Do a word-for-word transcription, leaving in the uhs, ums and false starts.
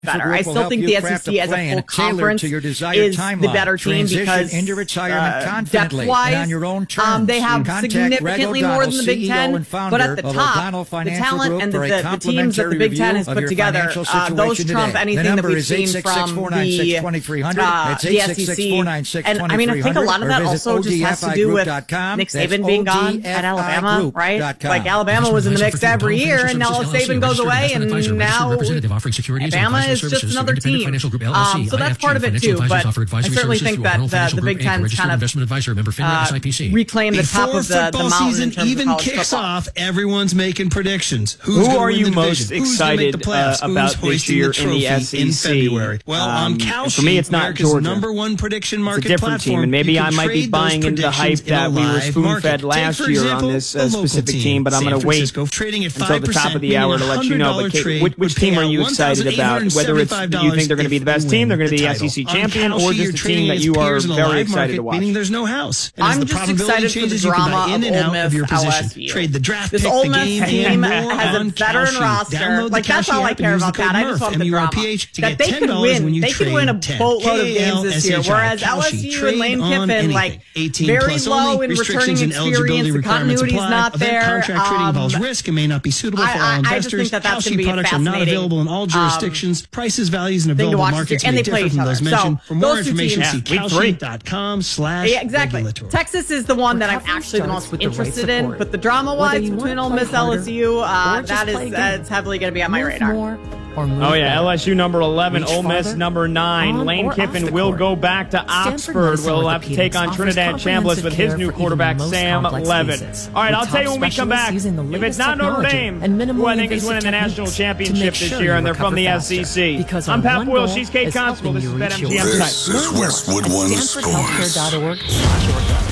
better. I still think the S E C as a full conference is the better team because uh, depth-wise, um, they have significantly more than the Big Ten. But at the top, the talent and the, the, the teams that the Big Ten has put together, uh, those trump anything that we've seen from the, uh, the S E C. And I mean, I think a lot of that also just has to do with Nick Saban being gone at Alabama, right? Like Alabama was in the mix every year, and now Saban goes away, and now Alabama is just another team. Um, so that's part of it too. But I certainly think that the, the Big Ten's kind of uh, reclaim the top of the, the mountain in terms even of college kicks football. off, everyone's making predictions. Who's Who gonna are win you the most division? Who's gonna make the excited playoffs? uh, about Who's this year hoisting in the the S E C? in February? Well, Um, on Kalshi, for me, it's not America's Georgia. number one prediction market It's a different platform, team, and maybe you can I might be trade those buying into the hype predictions in a that we were live spoon-fed market. last Take, for year example, on this the uh, local specific team, team, but I'm San going to wait Francisco, trading at until the top five of the hour to let you know. But Kate, which, which team are you excited about? Whether it's do you think they're going to be the best team, they're going to be the S E C champion, or just a team that you are very excited to watch? Meaning there's no house. And I'm as the just probability excited for the changes, you can drama buy in of and Ole out of Miss your L S position. U. Trade the draft This pick, Ole the Miss game, team and more has a on veteran Kalshi. roster. Download Like, the that's Kalshi all I app care and use about, the code Pat. I just Murph, want the M U R drama. P H, to That get they ten could dollars win. when you They could win a trade ten. boatload of games this year, whereas L S U and Lane Kiffin, like, very low in returning experience. The continuity's not there. Contract trading involves Um, risk and may not be suitable I- for all I- I just investors. think that that's Kalshi gonna be a products are not fascinating, available in all jurisdictions. Prices, values, and thing to available watch this markets year, and may they play differ each from those other. mentioned. So, For more those two information, teams- see Yeah, week three. kalshi dot com slash Yeah, exactly. regulatory. Texas is the one that I'm Recovery actually the starts most with the right interested in, support. but the drama-wise Whether you between wanna Ole play Miss L S U, uh, harder, or that just is play a uh, game. it's heavily going to be on my Move radar. more or move Oh, yeah, better. L S U number eleven, Reach Ole Miss farther, number nine. on Lane or off Kiffin the will court. go back to Stanford Oxford. Medicine We'll have to take on Orthopedics Trinidad offers Chambliss with his comprehensive new care for quarterback, even the most Sam complex Levin. cases. All right, With I'll tell you top when we come specialists back. using the If it's latest not Notre technology Dame, and minimally who I think is invasive winning the national techniques to championship make this sure year, you and they're from the recover S E C. faster. Because I'm our Pat one Boyle. goal She's Kate is Constable. helping This you is reach BetMGM your Tonight. This is Westwood at One stanford healthcare dot org Sports. slash